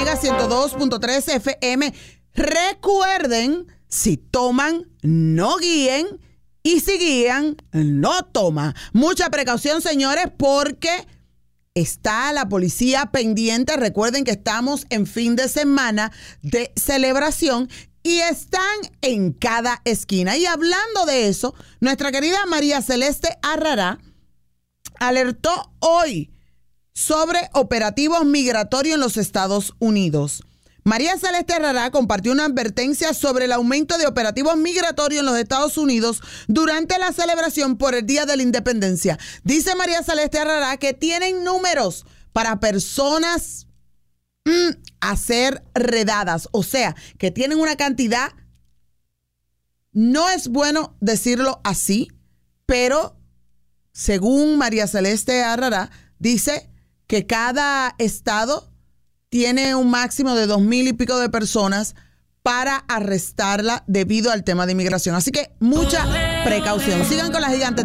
Mega 102.3 FM. Recuerden, si toman, no guíen. Y si guían, no toman. Mucha precaución, señores, porque está la policía pendiente. Recuerden que estamos en fin de semana de celebración y están en cada esquina. Y hablando de eso, nuestra querida María Celeste Arrará alertó hoy sobre operativos migratorios en los Estados Unidos. María Celeste Arrará compartió una advertencia sobre el aumento de operativos migratorios en los Estados Unidos durante la celebración por el Día de la Independencia. Dice María Celeste Arrará que tienen números para personas a ser redadas, o sea, que tienen una cantidad, no es bueno decirlo así, pero según María Celeste Arrará, dice que cada estado tiene un máximo de 2,000 y pico de personas para arrestarla debido al tema de inmigración. Así que mucha precaución. Sigan con la gigante.